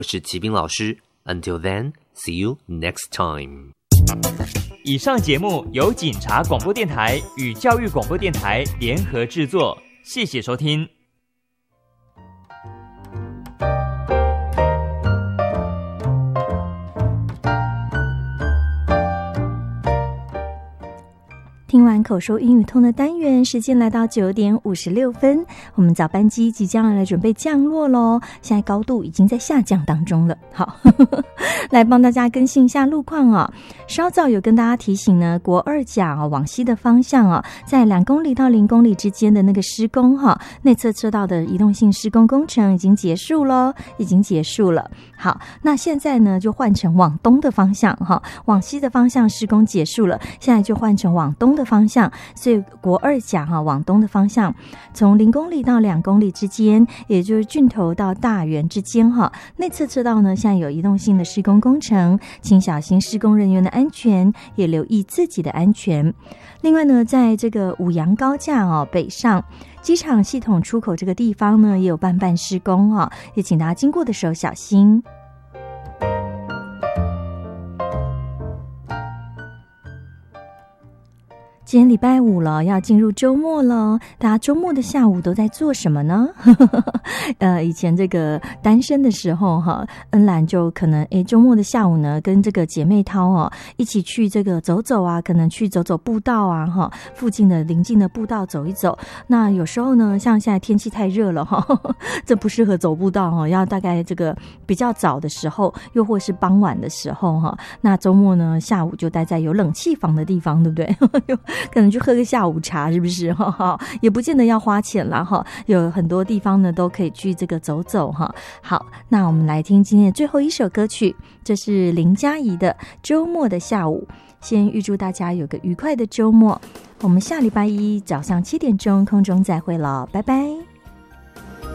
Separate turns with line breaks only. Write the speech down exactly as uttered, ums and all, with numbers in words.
我是齐斌老师。Until then, see you next time.
以上节目由警察广播电台与教育广播电台联合制作，谢谢收听。
听完口说英语通的单元，时间来到九点五十六分，我们早班机即将来准备降落咯，现在高度已经在下降当中了。好，呵呵来帮大家更新一下路况哦。稍早有跟大家提醒呢，国二甲哦往西的方向哦，在两公里到零公里之间的那个施工哈、哦，内侧车道的移动性施工工程已经结束咯，已经结束了。好，那现在呢就换成往东的方向哈、哦，往西的方向施工结束了，现在就换成往东的方向，所以国二甲哈往东的方向，从零公里到两公里之间，也就是郡头到大园之间哈，内侧车道呢现在有移动性的施工工程，请小心施工人员的安全，也留意自己的安全。另外呢，在这个五杨高架哦北上机场系统出口这个地方呢，也有办办施工哦，也请大家经过的时候小心。今天礼拜五了，要进入周末了，大家周末的下午都在做什么呢？呃，以前这个单身的时候哈，恩兰就可能诶周末的下午呢，跟这个姐妹淘哦一起去这个走走啊，可能去走走步道啊哈，附近的邻近的步道走一走。那有时候呢，像现在天气太热了哈，这不适合走步道哈，要大概这个比较早的时候，又或是傍晚的时候哈。那周末呢，下午就待在有冷气房的地方，对不对？可能去喝个下午茶，是不是？哈哈，也不见得要花钱啦哈。有很多地方呢都可以去这个走走哈。好，那我们来听今天的最后一首歌曲，这是林嘉怡的《周末的下午》。先预祝大家有个愉快的周末，我们下礼拜一早上七点钟空中再会了，拜拜。